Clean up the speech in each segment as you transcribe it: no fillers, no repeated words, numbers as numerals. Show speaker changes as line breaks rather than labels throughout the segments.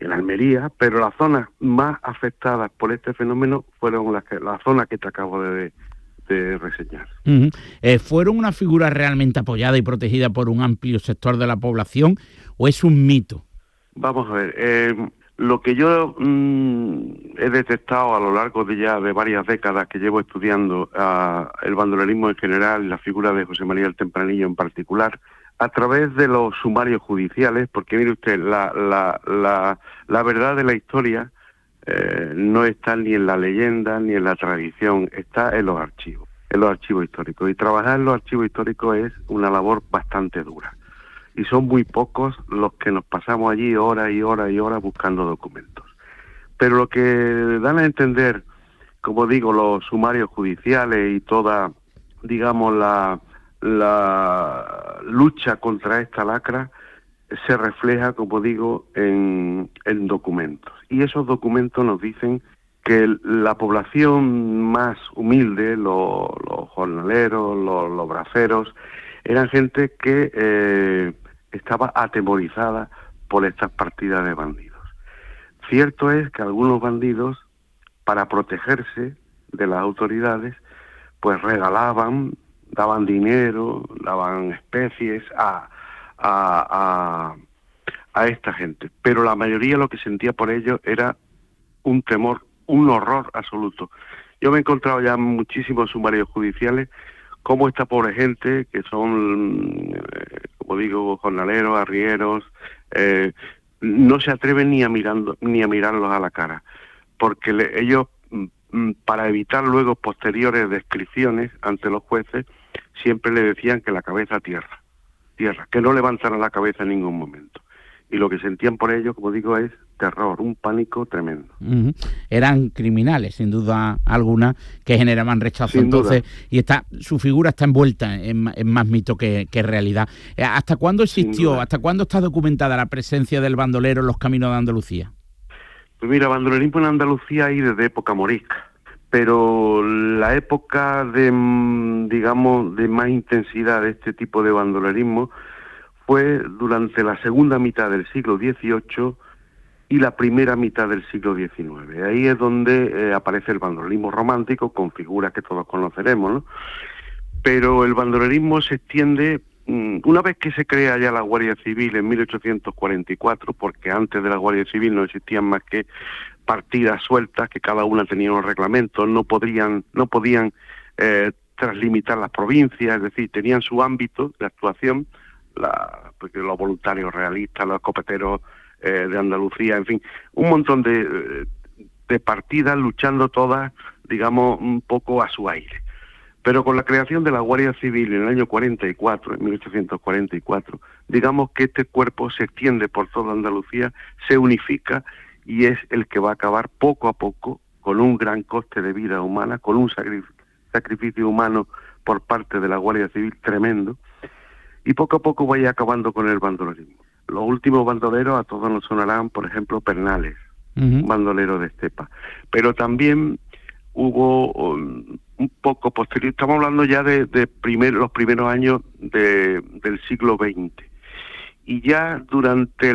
en Almería, pero las zonas más afectadas por este fenómeno fueron las zonas que te acabo de reseñar.
Uh-huh. ¿Fueron una figura realmente apoyada y protegida por un amplio sector de la población o es un mito?
Vamos a ver, lo que yo he detectado a lo largo de varias décadas que llevo estudiando el bandolerismo en general y la figura de José María el Tempranillo en particular, a través de los sumarios judiciales, porque mire usted, la verdad de la historia no está ni en la leyenda ni en la tradición, está en los archivos históricos. Y trabajar en los archivos históricos es una labor bastante dura. Y son muy pocos los que nos pasamos allí horas y horas y horas buscando documentos. Pero lo que dan a entender, como digo, los sumarios judiciales y toda, digamos, la lucha contra esta lacra se refleja, como digo, en documentos. Y esos documentos nos dicen que la población más humilde, los jornaleros, los braceros, eran gente que estaba atemorizada por estas partidas de bandidos. Cierto es que algunos bandidos, para protegerse de las autoridades, pues regalaban, daban dinero, daban especies a esta gente. Pero la mayoría lo que sentía por ellos era un temor, un horror absoluto. Yo me he encontrado ya muchísimos sumarios judiciales como esta pobre gente, que son, como digo, jornaleros, arrieros, no se atreven ni a mirarlos a la cara, porque ellos, para evitar luego posteriores descripciones ante los jueces, siempre le decían que la cabeza tierra, que no levantaran la cabeza en ningún momento. Y lo que sentían por ellos, como digo, es terror, un pánico tremendo.
Uh-huh. Eran criminales, sin duda alguna, que generaban rechazo.
Sin
entonces,
duda.
Y su figura está envuelta en más mito que realidad. ¿Hasta cuándo existió, hasta cuándo está documentada la presencia del bandolero en los caminos de Andalucía?
Pues mira, bandolerismo en Andalucía hay desde época morisca, pero la época de más intensidad de este tipo de bandolerismo fue durante la segunda mitad del siglo XVIII y la primera mitad del siglo XIX. Ahí es donde aparece el bandolerismo romántico, con figuras que todos conoceremos, ¿no? Pero el bandolerismo se extiende, una vez que se crea ya la Guardia Civil en 1844, porque antes de la Guardia Civil no existían más que partidas sueltas, que cada una tenía unos reglamentos, no podían translimitar las provincias, es decir, tenían su ámbito de actuación, porque los voluntarios realistas, los escopeteros de Andalucía, en fin, un montón de partidas luchando todas, digamos, un poco a su aire. Pero con la creación de la Guardia Civil en el año 44, en 1844, digamos que este cuerpo se extiende por toda Andalucía, se unifica y es el que va a acabar poco a poco con un gran coste de vida humana, con un sacrificio humano por parte de la Guardia Civil tremendo, y poco a poco vaya acabando con el bandolerismo. Los últimos bandoleros a todos nos sonarán, por ejemplo, Pernales, un bandolero de estepa. Pero también hubo un poco posterior, estamos hablando ya de los primeros años del siglo XX. Y ya durante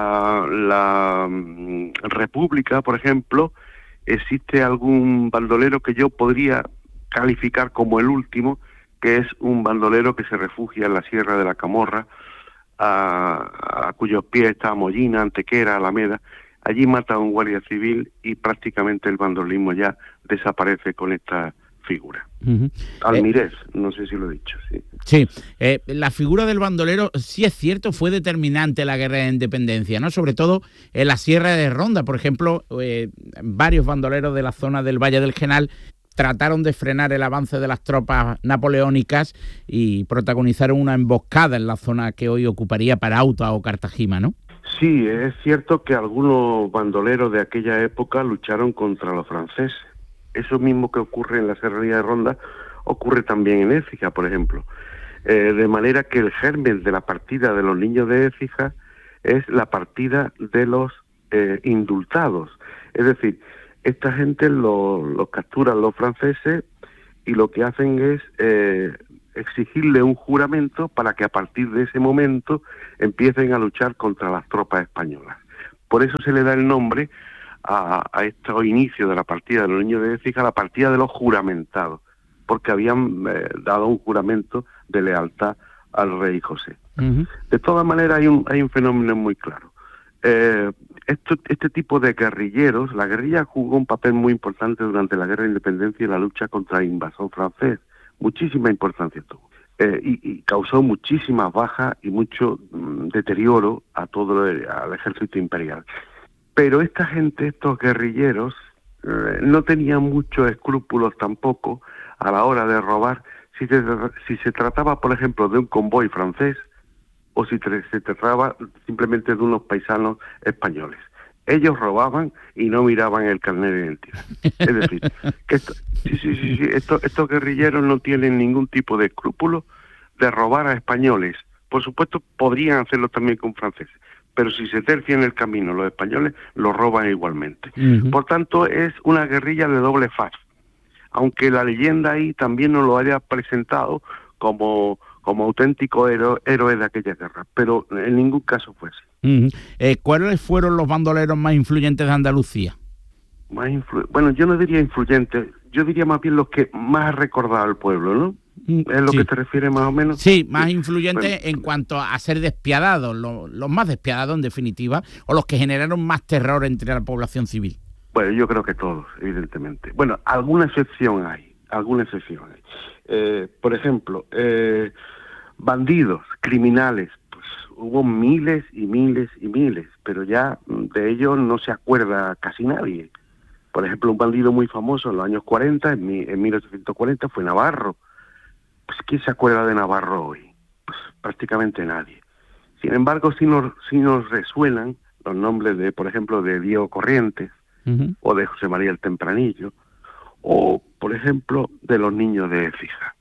la República, por ejemplo, existe algún bandolero que yo podría calificar como el último, que es un bandolero que se refugia en la Sierra de la Camorra, a cuyos pies está Mollina, Antequera, Alameda. Allí mata a un guardia civil y prácticamente el bandolerismo ya desaparece con esta figura.
Uh-huh.
Almirez, no sé si lo he dicho, sí.
Sí, la figura del bandolero, sí es cierto, fue determinante en la guerra de independencia, ¿no? Sobre todo en la Sierra de Ronda, por ejemplo, varios bandoleros de la zona del Valle del Genal trataron de frenar el avance de las tropas napoleónicas y protagonizaron una emboscada en la zona que hoy ocuparía Parauta o Cartagena, ¿no?
Sí, es cierto que algunos bandoleros de aquella época lucharon contra los franceses. Eso mismo que ocurre en la Serranía de Ronda ocurre también en Écija, por ejemplo. De manera que el germen de la partida de los niños de Écija es la partida de los indultados. Es decir, esta gente los capturan los franceses y lo que hacen es exigirle un juramento para que a partir de ese momento empiecen a luchar contra las tropas españolas. Por eso se le da el nombre a estos inicios de la partida de los niños de Écija, la partida de los juramentados, porque habían dado un juramento de lealtad al rey José. Uh-huh. De todas maneras hay un fenómeno muy claro. Este tipo de guerrilleros, la guerrilla jugó un papel muy importante durante la Guerra de Independencia y la lucha contra el invasor francés. Muchísima importancia tuvo. Y causó muchísimas bajas y mucho deterioro a al ejército imperial. Pero esta gente, estos guerrilleros, no tenían muchos escrúpulos tampoco a la hora de robar si se trataba, por ejemplo, de un convoy francés o si se trataba simplemente de unos paisanos españoles. Ellos robaban y no miraban el carnet de identidad. Es decir, que estos guerrilleros no tienen ningún tipo de escrúpulo de robar a españoles. Por supuesto, podrían hacerlo también con franceses, pero si se tercian el camino los españoles, lo roban igualmente. Uh-huh. Por tanto, es una guerrilla de doble faz, aunque la leyenda ahí también nos lo haya presentado como auténtico héroe de aquella guerra, pero en ningún caso fue así.
Uh-huh. ¿Cuáles fueron los bandoleros más influyentes de Andalucía?
Bueno, yo no diría influyentes, yo diría más bien los que más ha recordado al pueblo, ¿no? ¿Es lo que te refieres más o menos?
Sí, más influyentes en cuanto a ser despiadados, los más despiadados en definitiva, o los que generaron más terror entre la población civil.
Bueno, yo creo que todos, evidentemente. Bueno, alguna excepción hay. Por ejemplo, bandidos, criminales, pues hubo miles y miles y miles, pero ya de ellos no se acuerda casi nadie. Por ejemplo, un bandido muy famoso en los años 40, en 1840, fue Navarro. Pues ¿quién se acuerda de Navarro hoy? Pues prácticamente nadie. Sin embargo, sí nos resuenan los nombres de, por ejemplo, de Diego Corrientes, uh-huh, o de José María el Tempranillo, o, por ejemplo, de los niños de Écija.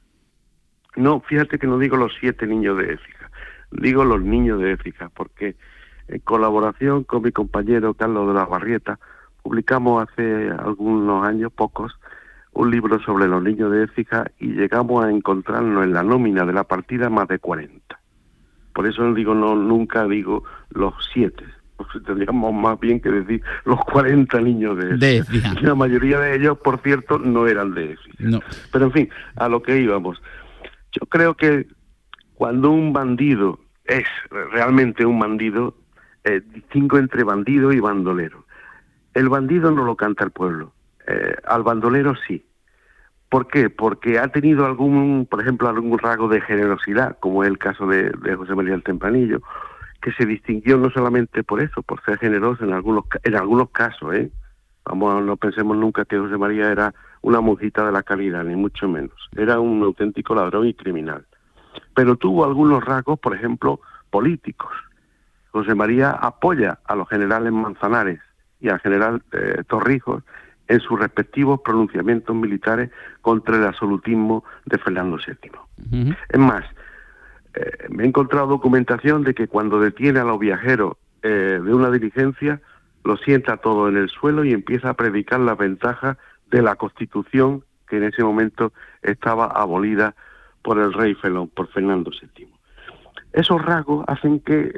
No, fíjate que no digo los 7 niños de Écija, digo los niños de Écija, porque en colaboración con mi compañero Carlos de la Barrieta, publicamos hace algunos años, pocos, un libro sobre los niños de Écija y llegamos a encontrarnos en la nómina de la partida más de 40. Por eso nunca digo los 7. Tendríamos más bien que decir los 40 niños de Écija. Y la mayoría de ellos, por cierto, no eran de Écija. No. Pero en fin, a lo que íbamos. Yo creo cuando un bandido es realmente un bandido, distingo entre bandido y bandolero. El bandido no lo canta el pueblo, al bandolero sí. ¿Por qué? Porque ha tenido por ejemplo, algún rasgo de generosidad, como es el caso de José María el Tempranillo, que se distinguió no solamente por eso, por ser generoso en algunos casos, Vamos, no pensemos nunca que José María era una monjita de la caridad, ni mucho menos. Era un auténtico ladrón y criminal. Pero tuvo algunos rasgos, por ejemplo, políticos. José María apoya a los generales Manzanares y al general Torrijos en sus respectivos pronunciamientos militares contra el absolutismo de Fernando VII. Uh-huh. Es más, me he encontrado documentación de que cuando detiene a los viajeros de una diligencia, lo sienta todo en el suelo y empieza a predicar las ventajas de la Constitución que en ese momento estaba abolida por el rey Felón, por Fernando VII. Esos rasgos hacen que,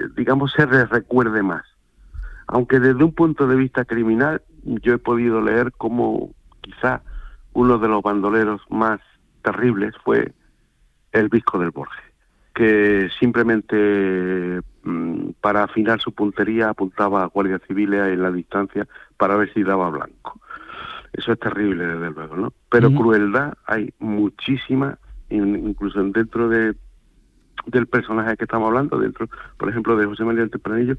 se les recuerde más. Aunque desde un punto de vista criminal, yo he podido leer cómo quizá uno de los bandoleros más terribles fue el Visco del Borges, que simplemente para afinar su puntería apuntaba a guardias civiles en la distancia para ver si daba blanco. Eso es terrible, desde luego, ¿no? Pero crueldad hay muchísima, incluso dentro del personaje que estamos hablando, dentro, por ejemplo, de José María el Tempranillo.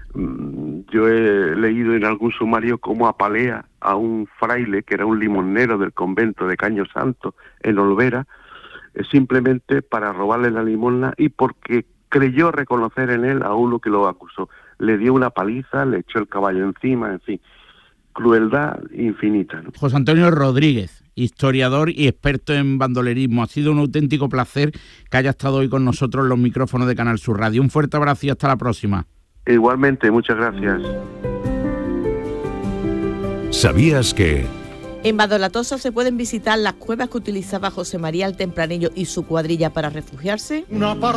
Yo he leído en algún sumario cómo apalea a un fraile que era un limonero del convento de Caño Santo en Olvera, simplemente para robarle la limosna y porque creyó reconocer en él a uno que lo acusó. Le dio una paliza, le echó el caballo encima, en fin, crueldad infinita, ¿no?
José Antonio Rodríguez, historiador y experto en bandolerismo. Ha sido un auténtico placer que haya estado hoy con nosotros en los micrófonos de Canal Sur Radio. Un fuerte abrazo y hasta la próxima.
Igualmente, muchas gracias.
¿Sabías que...?
En Badolatoso se pueden visitar las cuevas que utilizaba José María el Tempranillo y su cuadrilla para refugiarse.